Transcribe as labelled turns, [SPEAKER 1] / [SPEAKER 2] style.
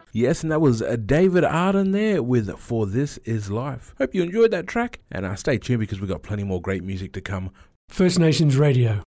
[SPEAKER 1] Yes, and that was David Arden there with For This Is Life. Hope you enjoyed that track, and stay tuned because we've got plenty more great music to come.
[SPEAKER 2] First Nations Radio.